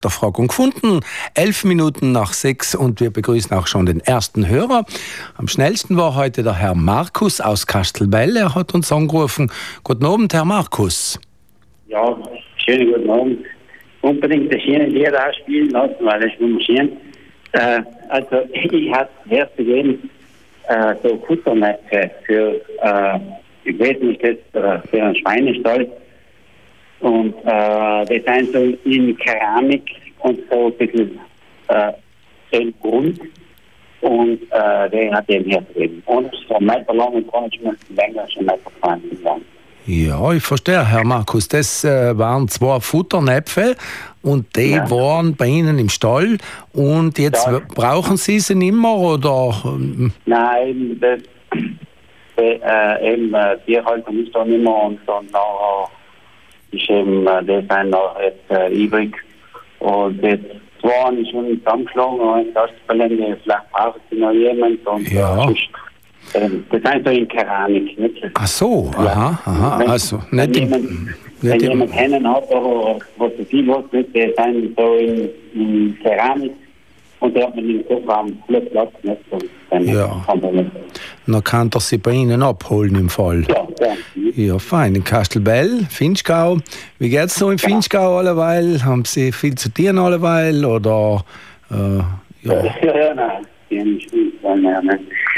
Der Frage gefunden, 11 Minuten nach 6 und wir begrüßen auch schon den ersten Hörer. Am schnellsten war heute der Herr Markus aus Kastelbell. Er hat uns angerufen. Guten Abend, Herr Markus. Ja, schönen guten Abend. Unbedingt das schöne Lied ausspielen lassen, weil das ist wunderschön. Also ich hatte erst gegeben so Futternetze für, ich weiß nicht, das für einen Schweinestall. Und das sind so in Keramik und so ein bisschen grund. Und der hat den hergegeben. Und so einen Meter lang und kann ich mir länger schon nicht verfahren. Ja, ich verstehe, Herr Markus. Das waren 2 Futternäpfe und die waren bei Ihnen im Stall. Und jetzt brauchen Sie sie nicht mehr, oder? Nein, eben Tierhaltung ist da nicht mehr und dann nachher ist eben, das sind noch jetzt übrig. Und jetzt waren ich schon zusammengeschlagen und das Gelände, vielleicht brauchen Sie noch jemand. Und das sind so in Keramik, nicht? Ach so, aha. Also, nicht wenn jemand Hennen hat, oder was weiß ich was, nicht? Die sind so in Keramik. Und da hat man im Kofferraum Platz, nicht? Dann kann er sie bei Ihnen abholen im Fall. Ja, fein. In Kastelbell, Vinschgau. Wie geht's so in Vinschgau alleweil? Haben Sie viel zu tun alleweil? Oder, nein. Die haben nicht viel zu tun,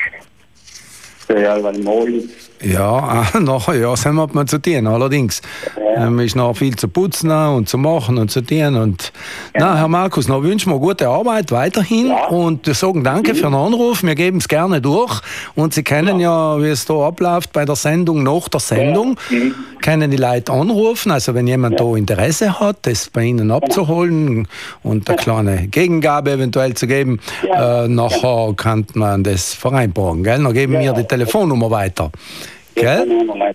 Ja, nachher ja, sind wir zu tun, allerdings. Ist noch viel zu putzen und zu machen und zu tun. Und, Herr Markus, noch wünschen wir gute Arbeit weiterhin und sagen danke für den Anruf. Wir geben es gerne durch. Und Sie kennen ja, wie es da abläuft bei der Sendung, nach der Sendung, können die Leute anrufen. Also wenn jemand da Interesse hat, das bei Ihnen abzuholen und eine kleine Gegengabe eventuell zu geben, nachher kann man das vereinbaren. Gell? Dann geben wir die Telefonnummer weiter. Gell?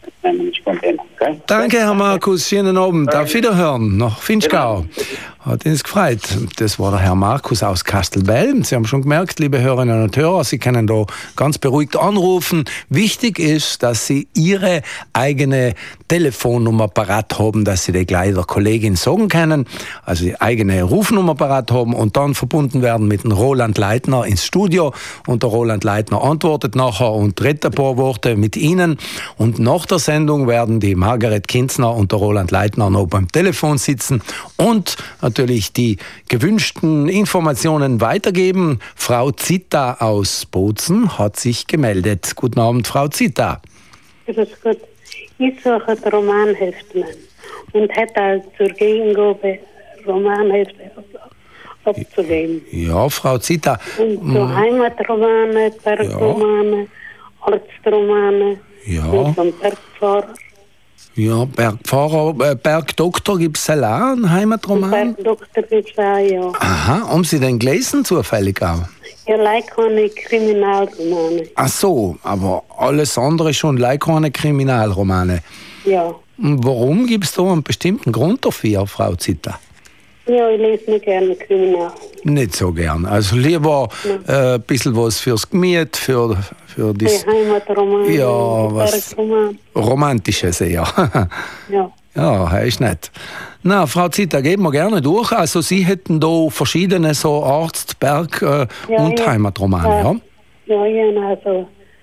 Danke, Herr Markus. Schönen Abend. Auf Wiederhören nach Vinschgau. Hat uns gefreut. Das war der Herr Markus aus Kastelbell. Sie haben schon gemerkt, liebe Hörerinnen und Hörer, Sie können da ganz beruhigt anrufen. Wichtig ist, dass Sie Ihre eigene Telefonnummer parat haben, dass Sie die gleich der Kollegin sagen können. Also die eigene Rufnummer parat haben und dann verbunden werden mit dem Roland Leitner ins Studio. Und der Roland Leitner antwortet nachher und redet ein paar Worte mit Ihnen. Und nach der Sendung werden die Margaret Kinzner und der Roland Leitner noch beim Telefon sitzen und natürlich die gewünschten Informationen weitergeben. Frau Zita aus Bozen hat sich gemeldet. Guten Abend, Frau Zita. Grüß Gott. Ich suche die Romanhefte und hätte halt zur Gegengabe Romanhefte abzugeben. Ja, Frau Zita. Und so Heimatromane, Bergromane, Arztromane, und Bergfahrer. Ja, Bergfahrer, Bergdoktor gibt es auch, einen Heimatroman? Bergdoktor gibt es auch, ja. Aha, haben Sie den gelesen zufällig auch? Ja, keine Kriminalromane. Ach so, aber alles andere schon keine Kriminalromane. Ja. Und warum gibt es da einen bestimmten Grund dafür, Frau Zita? Ja, ich lese nicht gerne Kriminal. Nicht so gern. Also lieber ein bisschen was fürs Gemüt, für die Heimatroman. Ja, was Romantisches eher. Ja. Ja, ist nett. Na, Frau Zita, geben wir gerne durch. Also Sie hätten da verschiedene so Arzt-, Berg- und Heimatromane, ja? Ja, also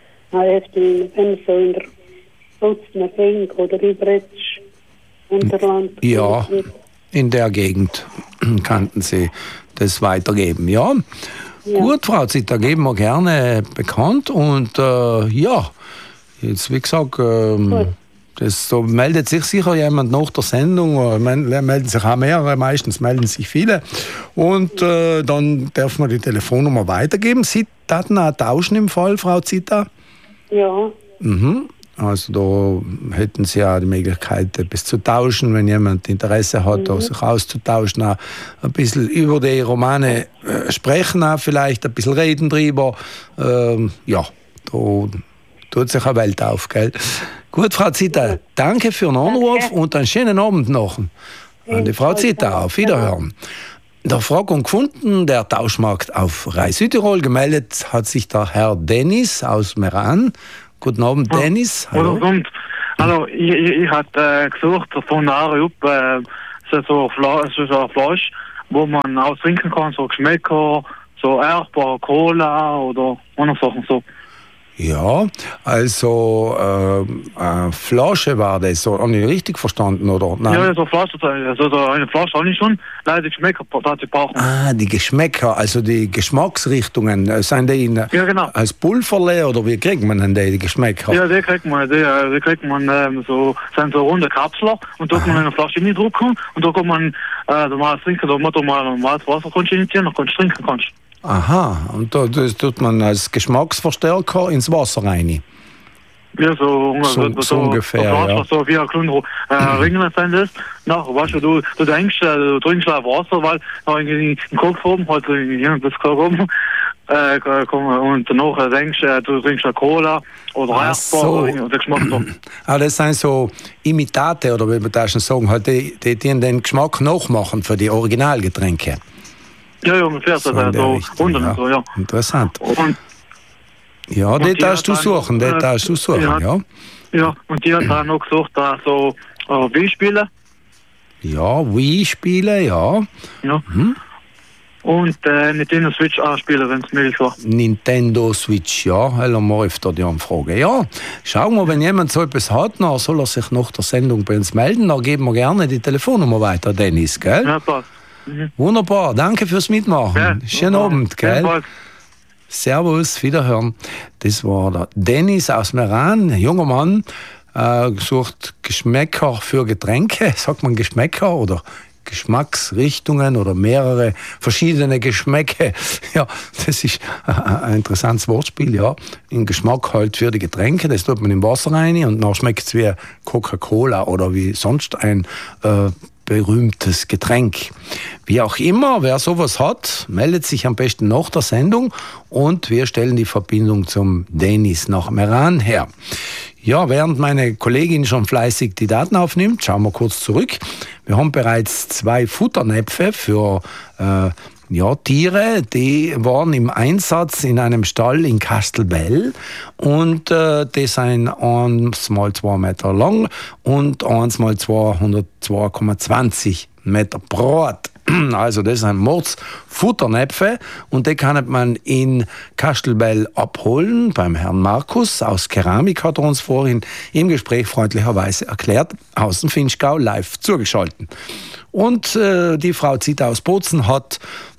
wenn so in der Bozener Gegend oder Ibretsch, Unterland. Ja, in der Gegend könnten Sie das weitergeben, ja? Gut, Frau Zita, geben wir gerne bekannt und jetzt wie gesagt, so meldet sich sicher jemand nach der Sendung, melden sich auch mehrere, meistens melden sich viele und dann darf man die Telefonnummer weitergeben. Sie taten auch tauschen im Fall, Frau Zita? Ja. Also da hätten Sie ja die Möglichkeit, etwas zu tauschen, wenn jemand Interesse hat, sich auszutauschen, auch ein bisschen über die Romane sprechen, auch vielleicht ein bisschen reden drüber. Da tut sich eine Welt auf, gell? Gut, Frau Zita, danke für den Anruf und einen schönen Abend noch an die Frau Zita. Auf Wiederhören. Der Frage gefunden, der Tauschmarkt auf Reis Südtirol. Gemeldet hat sich der Herr Dennis aus Meran. Guten Abend, Dennis. Hallo. Hallo, ich hatte gesucht von Aare up so eine Flasche, wo man austrinken kann, so Geschmäcker, so Erdbeer, Cola oder andere Sachen so. Ja, also Flasche war das, habe ich richtig verstanden, oder? Nein. Ja, so Flasche, also so eine Flasche habe ich schon, leider die Geschmäcker, die brauchen. Die Geschmäcker, also die Geschmacksrichtungen, sind die ja, genau. als Pulverle oder wie kriegt man denn die Geschmäcker? Ja, die kriegt man so, sind so runde Kapseln und da kann man eine Flasche reindrücken und da kann man normal trinken, da muss man normales Wasser initiieren, dann kannst du trinken kannst. Aha, und das tut man als Geschmacksverstärker ins Wasser rein. Ja, so ungefähr. So wie ein kleiner Ringel sind das. Weißt du denkst, du trinkst ein Wasser, weil in den Kopf oben hat das oben. Und danach denkst du trinkst eine Cola oder Erdbeer und der Geschmack so. Das sind so Imitate, oder wie man das schon sagen, halt die den Geschmack nachmachen für die Originalgetränke. Ja, ungefähr, so Runden und so, ja. Interessant. Und das darfst du suchen, ja. Ja, und die hat dann noch gesucht, da so Wii-Spiele. Ja, Wii-Spiele, ja. Ja. Und Nintendo Switch anspielen, wenn es möglich war. Nintendo Switch, ja, haben wir öfter die Anfrage. Ja, schauen wir, wenn jemand so etwas hat, dann soll er sich nach der Sendung bei uns melden, dann geben wir gerne die Telefonnummer weiter, Dennis, gell? Ja, passt. Wunderbar, danke fürs Mitmachen. Ja, schönen Abend, gell? Servus, Wiederhören. Das war der Dennis aus Meran, ein junger Mann, sucht Geschmäcker für Getränke. Sagt man Geschmäcker oder Geschmacksrichtungen oder mehrere verschiedene Geschmäcke. Ja, das ist ein interessantes Wortspiel, ja. Ein Geschmack halt für die Getränke, das tut man im Wasser rein und dann schmeckt es wie Coca-Cola oder wie sonst ein berühmtes Getränk. Wie auch immer, wer sowas hat, meldet sich am besten nach der Sendung und wir stellen die Verbindung zum Dennis nach Meran her. Ja, während meine Kollegin schon fleißig die Daten aufnimmt, schauen wir kurz zurück. Wir haben bereits 2 Futternäpfe für Tiere, die waren im Einsatz in einem Stall in Castelbell und die sind 1 mal 2 Meter lang und 1 mal 202,20 Meter breit. Also das sind Mordsfutternäpfe und die kann man in Castelbell abholen beim Herrn Markus aus Keramik, hat er uns vorhin im Gespräch freundlicherweise erklärt, aus dem Vinschgau live zugeschaltet. Und die Frau Zita aus Bozen hat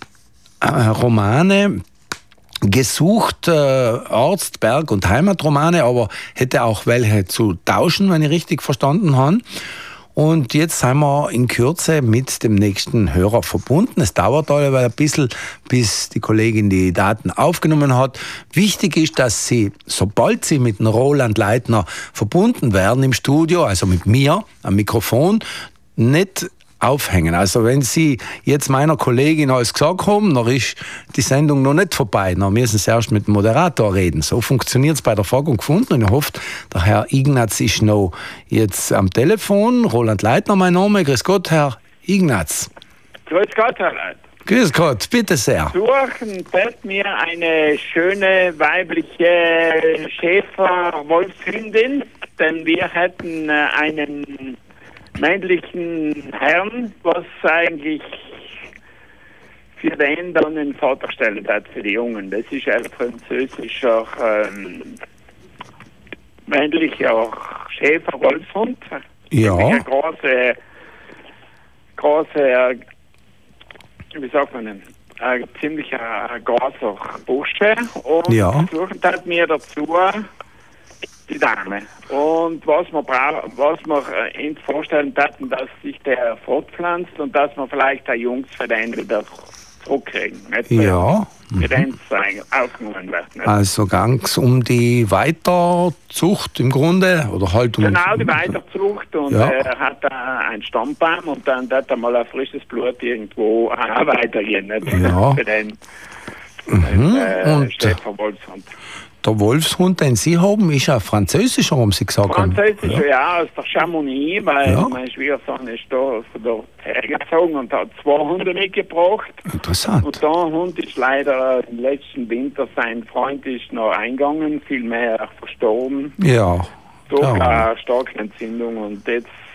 Romane gesucht, Arzt-, Berg- und Heimatromane, aber hätte auch welche zu tauschen, wenn ich richtig verstanden habe. Und jetzt sind wir in Kürze mit dem nächsten Hörer verbunden. Es dauert aber ein bisschen, bis die Kollegin die Daten aufgenommen hat. Wichtig ist, dass Sie, sobald Sie mit dem Roland Leitner verbunden werden im Studio, also mit mir am Mikrofon, nicht aufhängen. Also wenn Sie jetzt meiner Kollegin alles gesagt haben, dann ist die Sendung noch nicht vorbei. Dann müssen Sie erst mit dem Moderator reden. So funktioniert es bei der Frage und gefunden. Und ich hoffe, der Herr Ignaz ist noch jetzt am Telefon. Roland Leitner, mein Name. Grüß Gott, Herr Ignaz. Grüß Gott, Herr Leitner. Grüß Gott, bitte sehr. Suchen fällt mir eine schöne weibliche Schäfer-Wolfshündin, denn wir hätten einen männlichen Herrn, was eigentlich für den dann einen Vater gestellt hat für die Jungen. Das ist ein französischer männlicher Schäfer-Wolfshund. Ja. Ein große, wie sagt man denn? Ein ziemlicher großer Bursche. Und suchen hat mir dazu die Dame. Und was wir uns vorstellen hatten, dass sich der fortpflanzt und dass wir vielleicht die Jungs für den wieder zurückkriegen. Ja. Für den aufgenommen wird. Nicht? Also ganz um die Weiterzucht im Grunde? Oder halt um genau, die Weiterzucht. Und er hat einen Stammbaum und dann hat er mal ein frisches Blut irgendwo weitergehen. Nicht? Ja. Für den Schäfer-Wolfshund. Der Wolfshund, den Sie haben, ist ein französischer, haben Sie gesagt. Französischer, ja, aus der Chamonix, weil mein Schwiegersohn ist da von dort hergezogen und hat 2 Hunde mitgebracht. Interessant. Und der Hund ist leider im letzten Winter, sein Freund ist noch eingegangen, viel mehr verstorben. Ja. Durch eine starke Entzündung und jetzt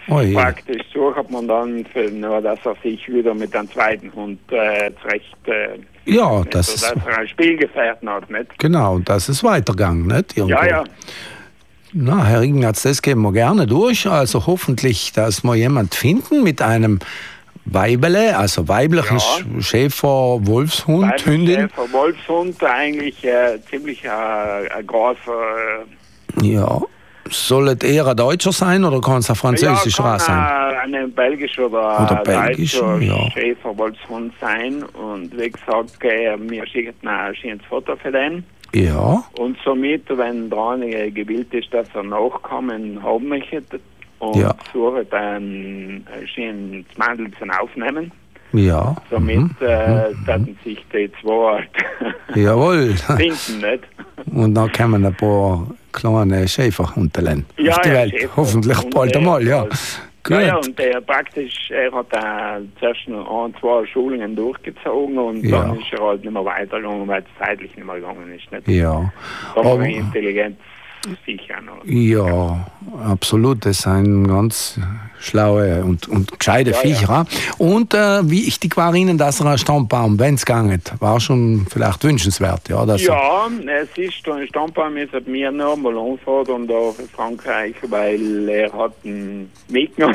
praktisch sucht man dann, dass er sich wieder mit einem zweiten Hund zurecht dass er ein Spielgefährten hat, nicht? Genau, das ist weitergegangen, nicht? Irgendwo. Ja. Na, Herr Ignaz, das gehen wir gerne durch. Also hoffentlich, dass wir jemand finden mit einem Weibele, also weiblichen Schäfer-Wolfshund, Hündin. Schäfer-Wolfshund, eigentlich ziemlich ein großer... Ja. Soll es eher ein Deutscher sein oder kann es ein französischer Rasse sein? Ein belgischer oder deutscher Schäfer-Wolfshund sein. Und wie gesagt, wir schicken ein schönes Foto für den. Ja. Und somit, wenn dran gewillt ist, dass er Nachkommen haben möchte und sucht ein schönes Mandel zum Aufnehmen. Ja. Somit werden sich die zwei Jawohl. finden, nicht? Und dann kommen ein paar kleine Schäferhundelein auf die Welt. Schäfer. Hoffentlich bald einmal, ja. Gut. Ja, und er hat zuerst noch 2 Schulungen durchgezogen und dann ist er halt nicht mehr weitergegangen, weil es zeitlich nicht mehr gegangen ist. Nicht? Ja. Aber Intelligenz sicher noch. Ja, absolut. Das sind ganz schlaue und gescheite Viecher. Und wie wichtig war Ihnen, dass er ein Stammbaum, wenn es gegangen war schon vielleicht wünschenswert? Ja, es ist ein Stammbaum, es hat mir noch mal anfordern da für Frankreich, weil er hat einen mitgenommen.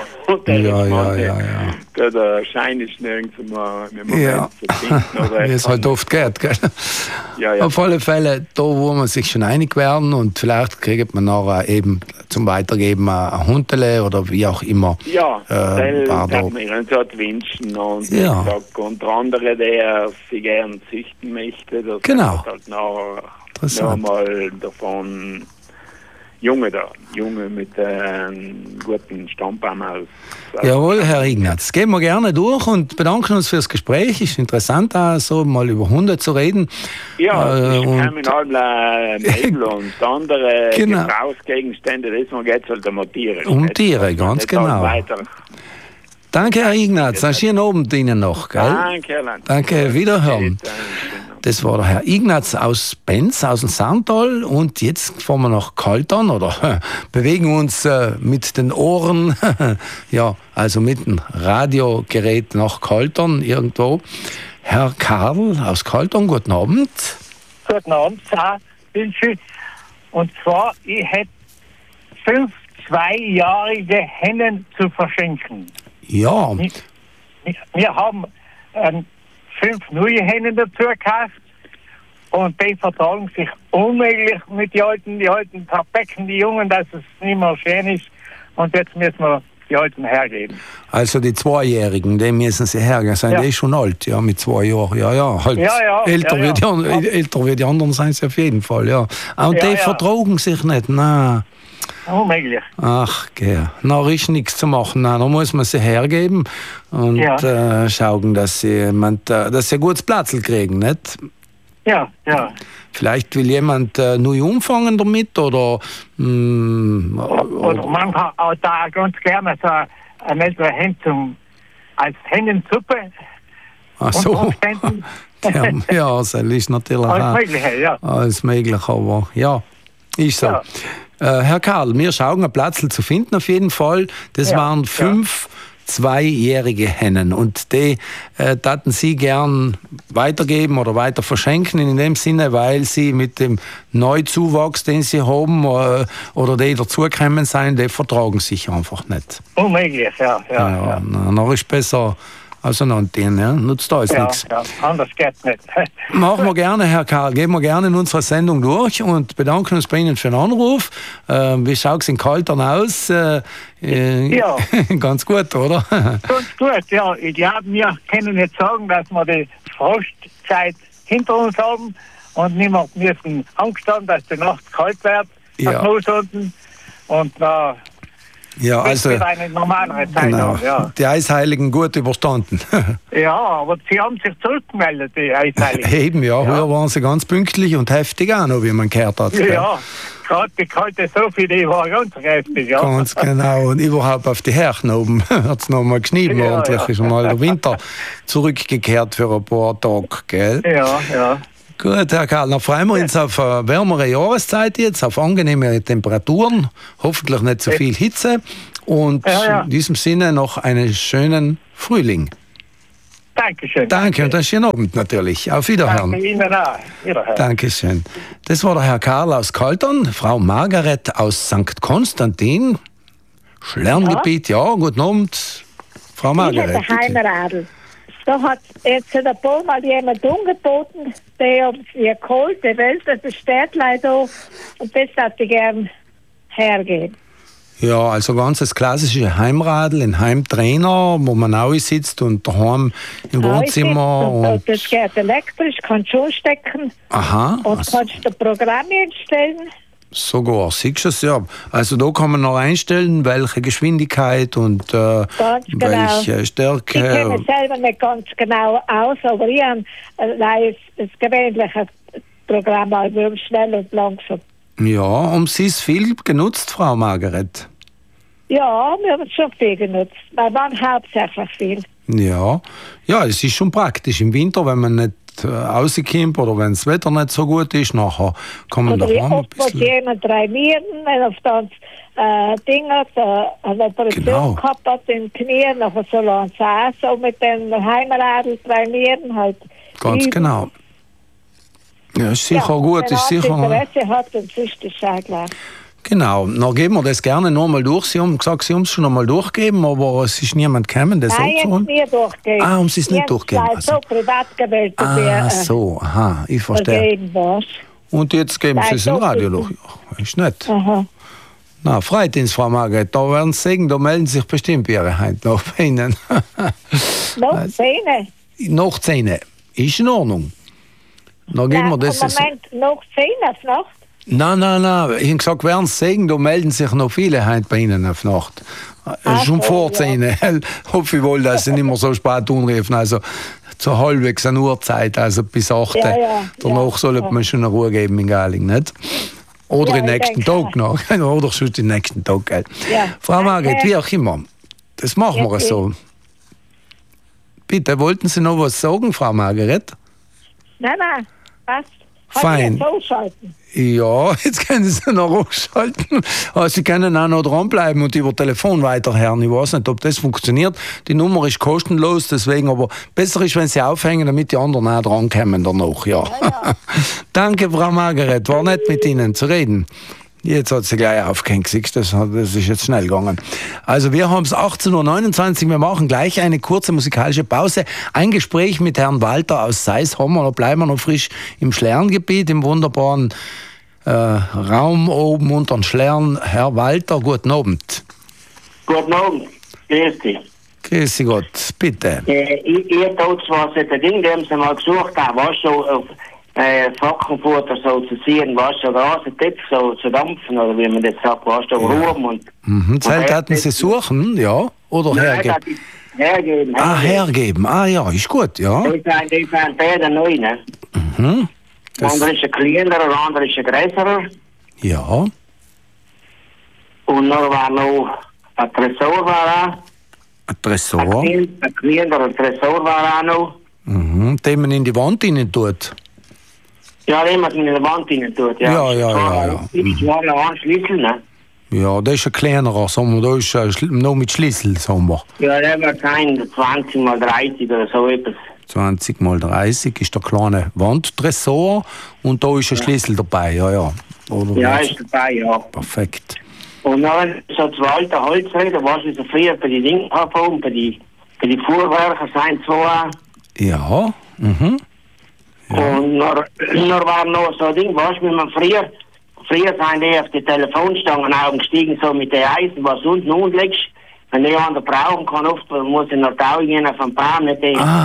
Der Schein ist nirgends mehr zu finden. Wie es halt oft geht. Gell? Ja. Auf alle Fälle, da wo man sich schon einig werden und vielleicht kriegt man nachher eben zum Weitergeben ein Hundele oder wie auch immer. Ja, das kann man uns halt wünschen. Und wie gesagt, unter anderem, der sich gern züchten möchte, das halt noch mal davon Junge mit einem guten Stammbaum aus. Jawohl, Herr Ignaz. Gehen wir gerne durch und bedanken uns fürs Gespräch. Ist interessant, auch so mal über Hunde zu reden. Ja, ich kann mit allem Möbel und andere Gebrauchsgegenstände, das geht es halt um Tiere. Um Tiere, ganz genau. Danke, Herr Ignaz. Einen schönen Abend Ihnen noch. Gell? Danke, Herr Land. Danke, wiederhören. Das war der Herr Ignaz aus Benz, aus dem Saantal. Und jetzt fahren wir nach Kaltern oder bewegen uns mit den Ohren, also mit dem Radiogerät nach Kaltern irgendwo. Herr Karl aus Kaltern, guten Abend. Guten Abend, wünsche. Und zwar, ich hätte 5 2-jährige Hennen zu verschenken. Ja. Wir haben 5 neue Hennen dazu gekauft und die vertragen sich unmöglich mit die alten Verbecken, die Jungen, dass es nicht mehr schön ist. Und jetzt müssen wir die alten hergeben. Also die 2-Jährigen, die müssen sie hergeben. Sind die schon alt, mit 2 Jahren. Älter wie die anderen sind sie auf jeden Fall, Und die vertragen sich nicht, nein. Unmöglich. Ach, na ist nichts zu machen. Nein, da muss man sie hergeben und schauen, dass sie ein gutes Platzl kriegen, nicht? Ja. Vielleicht will jemand neu umfangen damit oder man kann auch da ganz gerne so ein älterer Hen als Hennensuppe. Ach so. Das ist natürlich alles Mögliche, aber ist so. Herr Karl, wir schauen, einen Platz zu finden auf jeden Fall. Das waren 5 2-jährige Hennen und die taten Sie gern weitergeben oder weiter verschenken in dem Sinne, weil sie mit dem Neuzuwachs, den Sie haben oder die dazugekommen sind, die vertragen sich einfach nicht. Unmöglich, ja. Noch ist besser auseinanderziehen, nutzt da jetzt nichts. Ja, anders geht's nicht. Machen wir gerne, Herr Karl, gehen wir gerne in unserer Sendung durch und bedanken uns bei Ihnen für den Anruf. Wie schaut es in Kaltern aus? Ganz gut, oder? Ganz gut, ja. Ich glaube, wir können jetzt sagen, dass wir die Frostzeit hinter uns haben und nicht mehr müssen Angst haben, dass die Nacht kalt wird. Und also eine normalere Zeit haben, die Eisheiligen gut überstanden. Aber sie haben sich zurückgemeldet, die Eisheiligen. Eben, früher waren sie ganz pünktlich und heftig auch noch, wie man gehört hat. Ja, gerade die kalte Sophie, die war ganz heftig. Ja. Ganz genau, und überhaupt auf die Härchen oben hat es noch mal geschnitten ordentlich. Ist mal der Winter zurückgekehrt für ein paar Tage, gell? Ja. Gut, Herr Karl, dann freuen wir uns auf eine wärmere Jahreszeit jetzt, auf angenehme Temperaturen, hoffentlich nicht so viel Hitze Und in diesem Sinne noch einen schönen Frühling. Dankeschön. Danke und einen schönen Abend natürlich. Auf Wiederhören. Danke Ihnen auch. Wiederhören. Dankeschön. Das war der Herr Karl aus Kaltern, Frau Margaret aus St. Konstantin, Schlerngebiet. Ja, guten Abend, Frau Margaret. Ich bin der Heimradl. Da hat jetzt ein paar Mal jemand umgeboten, der uns ihr geholt, der Welt, das steht leider und das hätte ich gern hergehen. Ja, also ganz das klassische Heimradl, ein Heimtrainer, wo man auch sitzt und daheim im Wohnzimmer. Und das geht elektrisch, kannst du stecken. Aha. Und kannst du Programme einstellen. Sogar, siehst du es, ja. Also da kann man noch einstellen, welche Geschwindigkeit und welche Stärke. Ich kenne es selber nicht ganz genau aus, aber ich habe das gewöhnliche Programm, also schnell und langsam. Ja, und Sie ist viel genutzt, Frau Margaret? Ja, wir haben es schon viel genutzt. Mein Mann hauptsächlich viel. Ja, es ist schon praktisch. Im Winter, wenn man nicht rauskommt oder wenn das Wetter nicht so gut ist, nachher kann man oder daheim ein bisschen... Oder jemand trainieren, wenn auf das Ding hat, eine Operation gehabt hat im Knie, nachher soll er so mit dem Heimradl trainieren. Halt ganz üben. Genau. Ja, ist sicher gut. Ist sicher Interesse hat, dann ist das auch gleich. Genau, dann geben wir das gerne noch mal durch. Sie haben gesagt, Sie haben es schon einmal durchgegeben, aber es ist niemand gekommen, das Nein, ich habe es nie durchgegeben. Ah, haben Sie es nicht durchgegeben? Also so privat gewählt. So, aha, ich verstehe. Und jetzt geben Sie es im Radio durch. Ja, ist nett. Aha. Na, Freitdienst, Frau Margaret, da werden Sie sehen, da melden sich bestimmt Ihre Hand noch bei Ihnen. Noch 10? Noch 10. Ist in Ordnung. Dann geben wir das. Moment, noch 10 auf Nacht? Nein. Ich habe gesagt, werden Sie sehen, da melden sich noch viele heute bei Ihnen auf Nacht. Schon vor 10. Ja. Hoffe ich wohl, dass Sie nicht mehr so spät anrufen. Also zur halbwegs eine Uhrzeit, also bis 8. Ja. Danach sollte man schon eine Ruhe geben in Galing, nicht? Oder den nächsten Tag noch. Oder schon den nächsten Tag. Ja. Frau Margaret, wie auch immer. Das machen wir so. Bitte, wollten Sie noch was sagen, Frau Margaret? Nein, passt. Fein. Ja, jetzt können Sie noch ausschalten. Aber Sie können auch noch dranbleiben und über Telefon weiterhören. Ich weiß nicht, ob das funktioniert. Die Nummer ist kostenlos, deswegen, aber besser ist, wenn Sie aufhängen, damit die anderen auch drankommen danach. Ja. Danke, Frau Margaret. War nett mit Ihnen zu reden. Jetzt hat sie gleich aufgehängt, das ist jetzt schnell gegangen. Also wir haben es 18.29 Uhr, wir machen gleich eine kurze musikalische Pause. Ein Gespräch mit Herrn Walter aus Seis haben wir, da bleiben wir noch frisch im Schlerngebiet, im wunderbaren Raum oben unter den Schlern. Herr Walter, guten Abend. Guten Abend, grüß dich. Grüß Gott, bitte. Ihr tut zwar so ein Ding, dem Sie mal gesucht haben, was so Fackenfutter so zu ziehen, was so Rasentipp so zu dampfen, oder wie man das sagt, was so Ruhm und... Zelt hatten Sie suchen, ja? Oder hergeben? Hergeben. Hergeben. Ja, ist gut, ja. Die sind beide neu, ne? Mhm. Der andere ist ein kleinerer, der andere ist ein größerer. Ja. Und dann war noch ein Tresor war auch. Ein Tresor? Ein kleinerer Tresor war auch noch. Mhm. Den man in die Wand rein tut? Ja, den man in die Wand rein tut, ja. Ja. Ich war noch ein Schlüssel, ne? Ja, das ist ein kleinerer, sagen wir, da ist noch mit Schlüssel, sagen wir. Ja, der wird sein 20x30 oder so etwas. 20x30 ist der kleine Wandtresor und da ist ein Schlüssel dabei, ja. Oder ja, ist dabei, ja. Perfekt. Und dann so zwei alte Holzräder, was wir so früher bei den Dingen haben, bei den Fuhrwerken sind zwei. Ja, Ja. Und dann war noch so ein Ding, was wir früher sind die auf die Telefonstangen auch gestiegen, so mit den Eisen, was unten liegt. Wenn ich an der brauchen kann, oft muss ich noch Tau gehen auf den Baum, nicht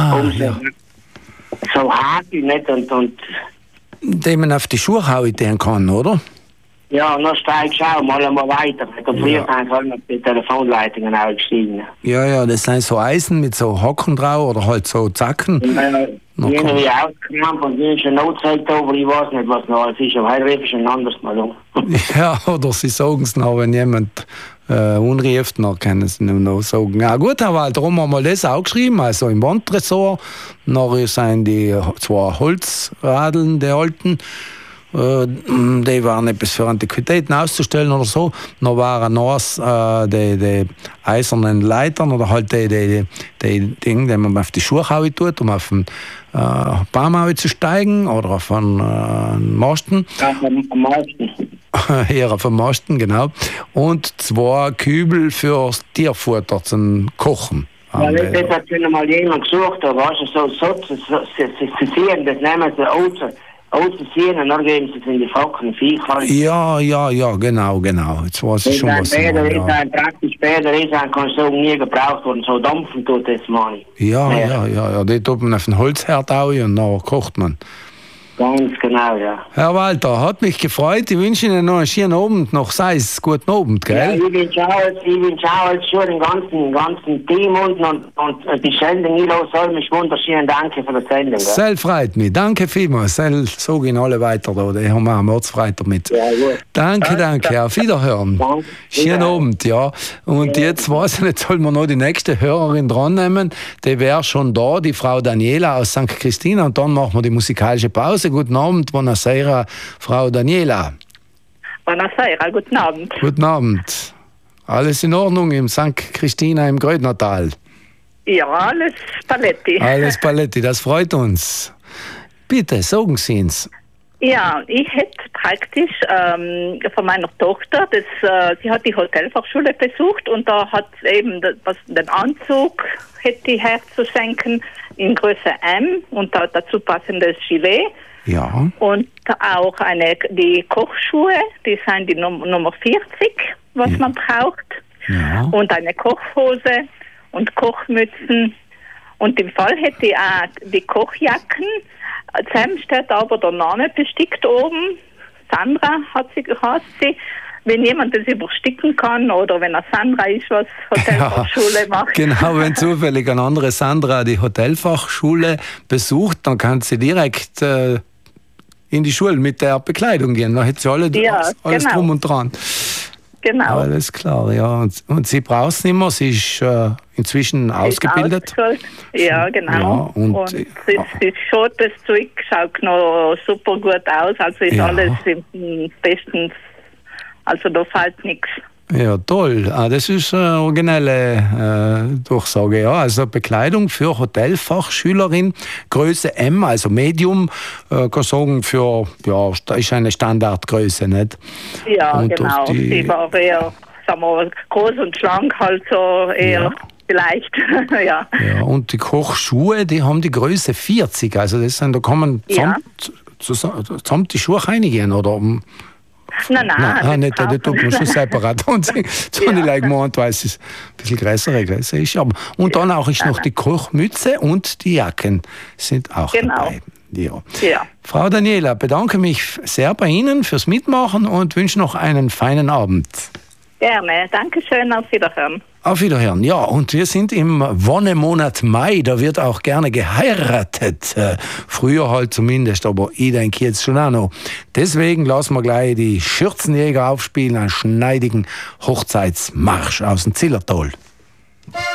so hart nicht und den man auf die Schuhe hauen kann, oder? Ja, und dann steigst du auch mal weiter. Und früher sind sie auf die Telefonleitungen auch gestiegen. Ja, das sind so Eisen mit so Haken drauf oder halt so Zacken. Irgendwie ausgekramt und wie schon Notzeit da, aber ich weiß nicht, was noch alles ist. Aber heute rief ich schon anders mal um. Ja, oder sie sagen es noch, wenn jemand unrieft, dann können sie noch sagen. Ja gut, Herr Walter, haben wir mal das auch geschrieben, also im Wandtresor. Dann sind die zwei Holzradeln, die alten. Die waren etwas für Antiquitäten auszustellen oder so. Dann waren noch die eisernen Leitern oder halt die Dinge, die man auf die Schuhe hauen tut, um auf den Baum zu steigen oder auf einen Masten. Ja, am Masten. Eher auf dem Masten, genau. Und 2 Kübel für Tierfutter zum Kochen. Ja, das hat schon mal jemand gesucht, da war es so, sie sehen, das nehmen sie auszusehen und dann geben sie es in die Facken, Viech. Ja, genau. Jetzt weiß ich schon, was Sie meinen. Praktisch später ist ein, kann so nie gebraucht worden, so dampfen tut das, meine ich. Ja, die tut man auf den Holzherd auch und dann kocht man. Ganz genau, ja. Herr Walter, hat mich gefreut. Ich wünsche Ihnen noch einen schönen Abend, noch sei es guten Abend, gell? Ja, ich wünsche auch schon den ganzen Team und die Sendung, ich soll mich wunderschön danke für die Sendung. Sehr freut mich. Danke vielmals. So gehen alle weiter da. Die haben wir am Mordsfreitag mit. Ja, gut. Danke. Auf Wiederhören. Danke. Schönen Abend, ja. Und jetzt weiß ich nicht, sollen wir noch die nächste Hörerin dran nehmen? Die wäre schon da, die Frau Daniela aus St. Christina. Und dann machen wir die musikalische Pause. Guten Abend, buonasera, Frau Daniela. Buonasera, guten Abend. Guten Abend. Alles in Ordnung im St. Christina im Grödnertal? Ja, alles Paletti. Alles Paletti, das freut uns. Bitte, sagen Sie uns. Ja, ich hätte praktisch von meiner Tochter, sie hat die Hotelfachschule besucht und da hat eben den Anzug hätte ich herzuschenken in Größe M und dazu passendes Gilet. Ja. Und auch die Kochschuhe, die sind die Nummer 40, was man braucht. Ja. Und eine Kochhose und Kochmützen. Und im Fall hätte ich auch die Kochjacken. Zusammen steht aber der Name bestickt oben. Sandra heißt sie. Wenn jemand das übersticken kann oder wenn Sandra ist, was Hotelfachschule macht. Genau, wenn zufällig eine andere Sandra die Hotelfachschule besucht, dann kann sie direkt in die Schule mit der Bekleidung gehen. Da hat sie alles genau. Drum und dran. Genau. Alles klar, ja. Und sie braucht es nicht mehr, sie ist inzwischen ausgebildet. Ja, genau. Ja, und sie schaut, das Zeug schaut noch super gut aus, also ist alles bestens. Also da fällt nichts. Ja, toll. Das ist eine originelle Durchsage. Ja, also Bekleidung für Hotelfachschülerin, Größe M, also Medium, kann sagen, das ist eine Standardgröße, nicht? Ja, und genau. Sie war eher, sagen wir, groß und schlank, halt so eher vielleicht. Ja, und die Kochschuhe, die haben die Größe 40, also da kann man zusammen die Schuhe reinigen, oder? Nein, nicht, das tut man schon separat. Und so eine Leigmond, weil es ein bisschen größere Größe ist. Aber, und dann auch ist noch die Kochmütze und die Jacken sind auch dabei. Ja. Frau Daniela, bedanke mich sehr bei Ihnen fürs Mitmachen und wünsche noch einen feinen Abend. Gerne, danke schön, auf Wiederhören. Auf Wiederhören, ja, und wir sind im Wonnemonat Mai, da wird auch gerne geheiratet. Früher halt zumindest, aber ich denke jetzt schon auch noch. Deswegen lassen wir gleich die Schürzenjäger aufspielen, einen schneidigen Hochzeitsmarsch aus dem Zillertal.